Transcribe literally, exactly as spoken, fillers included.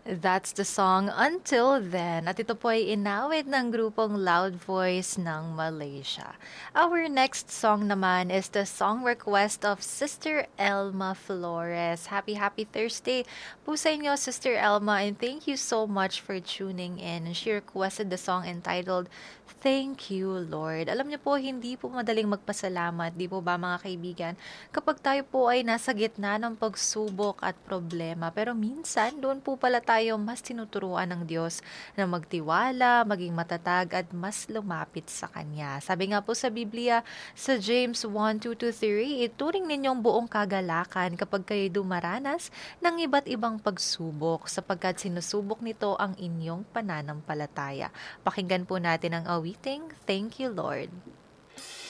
That's the song Until Then. At ito po ay inawit ng grupong Loud Voice ng Malaysia. Our next song naman is the song request of Sister Elma Flores. Happy, happy Thursday po sa inyo, Sister Elma, and thank you so much for tuning in. She requested the song entitled Thank You, Lord. Alam niyo po, hindi po madaling magpasalamat, di po ba mga kaibigan? Kapag tayo po ay nasa gitna ng pagsubok at problema, pero minsan doon po pala tayo mas tinuturuan ng Diyos na magtiwala, maging matatag at mas lumapit sa Kanya. Sabi nga po sa Biblia, sa James one, two to three, ituring ninyong buong kagalakan kapag kayo dumaranas ng iba't ibang pagsubok sapagkat sinusubok nito ang inyong pananampalataya. Pakinggan po natin ang awiting, Thank You, Lord.